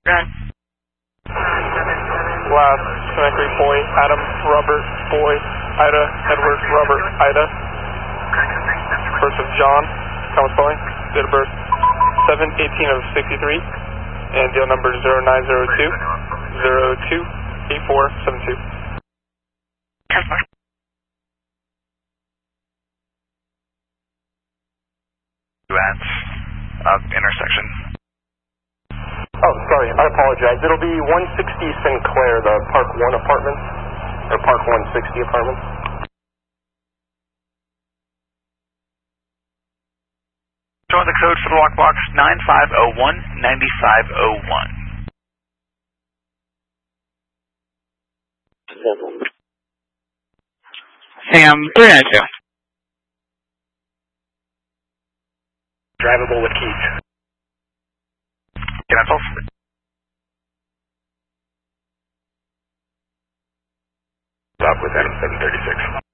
Last connectory point, Adam, Robert, Boy, Ida, Edward, Robert, Ida. First of John, Thomas Spelling, date of birth 7/18 of 63, and deal number 0902 028472. At intersection. Oh, sorry, I apologize. It'll be 160 Sinclair, the Park 1 apartments, or Park 160 apartments. Showing the code for the lockbox 9501-9501. Sam 392. Drivable with keys. Cancel. Stop with Adam 736.